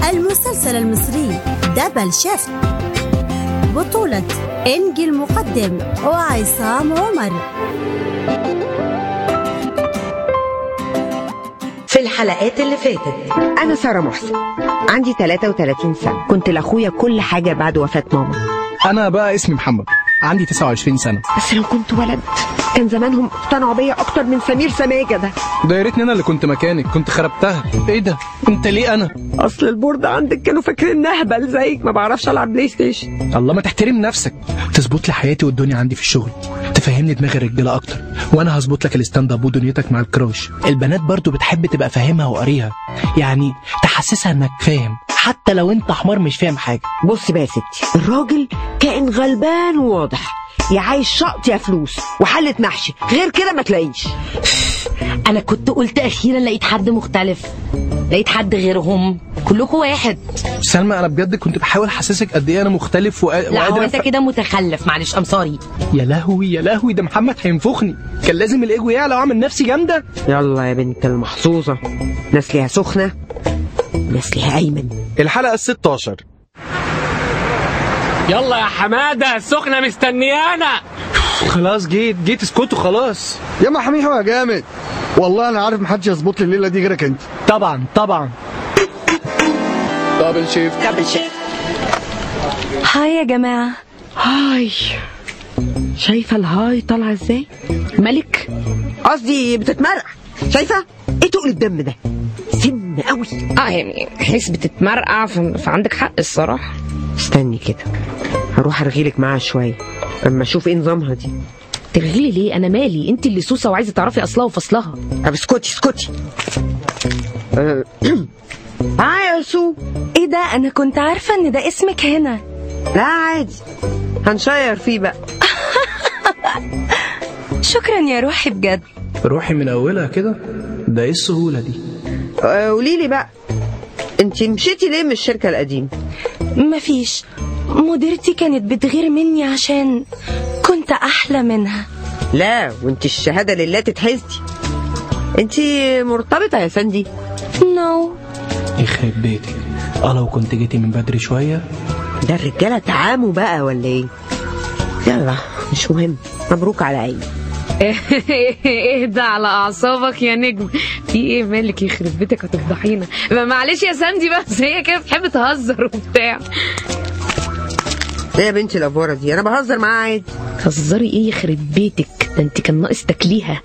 المسلسل المصري دبل شيفت، بطولة إنجي المقدم وعصام عمر. في الحلقات اللي فاتت، أنا سارة محسن، عندي 33 سنة، كنت لأخويا كل حاجة بعد وفاة ماما. أنا بقى اسمي محمد، عندي 29 سنة. بس لو كنت ولد كان زمانهم اقتنعوا بيا أكتر من سمير سماجة ده. ده يا ريتني أنا اللي كنت مكانك، كنت خربتها. إيه ده؟ أنت ليه أنا؟ أصل البورد عندك كانوا فاكرين أهبل زيك، ما بعرفش ألعب بلاي ستيشن. الله، ما تحترم نفسك. تظبط لي حياتي والدنيا عندي في الشغل، تفهمني دماغ الرجالة أكتر، وأنا هظبط لك الستاند اب ودنيتك مع الكراش. البنات برضو بتحب تبقى فاهمها وقاريها، يعني تحسسها إنك فاهم حتى لو أنت حمار مش فاهم حاجة. بص بقى يا ستي، الراجل كائن غلبان وواضح، يا عايش شقط يا فلوس وحلة محشي، غير كده ما تلاقيش. أنا كنت قلت أخيرا لقيت حد مختلف، لقيت حد غيرهم، كلكم واحد. سلمى أنا بجد كنت بحاول أحسسك قد إيه أنا مختلف لا هو أنت كده متخلف، معلش أم سوري. يا لهوي يا لهوي، ده محمد هينفخني، كان لازم الإيجو يعلى وأعمل نفسي جامدة. يلا يا بنت المحظوظة، ناس ليها سخنة ناس ليها أيمن. الحلقة 16. يلا يا حمادة، السخنة مستنيانا. خلاص جيت اسكتوا خلاص. يا محميحو يا جامد، والله انا عارف محدش يظبط لي الليله دي غيرك انت. طبعا دبل شيفت. هاي يا جماعة. هاي، شايفة الهاي طالعة ازاي؟ ملك قصدي بتتمرقع، شايفة؟ ايه تقل الدم ده؟ سم قوي. يعني حس بتتمرقع، فعندك حق الصراحة. استني كده، هروح ارغيلك معاها شوية اما اشوف ايه نظامها دي. ترغيلي ليه؟ انا مالي، انت اللي سوسة وعايزة تعرفي اصلها وفصلها. طب اسكتي. يا سو. ايه ده؟ انا كنت عارفة ان ده اسمك هنا. لا عادي، هنشير فيه بقى. شكرا يا روحي بجد. روحي من اولها كده؟ ده ايه السهولة دي؟ قوليلي بقى، انتي مشيتي ليه من الشركة القديمة؟ مفيش، مديرتي كانت بتغير مني عشان كنت احلى منها. لا وانتي الشهادة لله تتحسدي. انتي مرتبطة يا ساندي؟ نو. يخرب بيتك، لو كنت جيتي من بدري شوية. ده الرجالة تعاموا بقى ولا ايه؟ يلا مش مهم، مبروك على عيني. اهدى على اعصابك يا نجم، في ايه مالك؟ يخرب بيتك هتفضحينا. معلش يا ساندي، بس هي كده بتحب تهزر وبتاع. ايه يا بنتي الافوره دي؟ انا بهزر معاها عادي. تهزري ايه يخرب بيتك؟ ده انت كان ناقص تاكليها.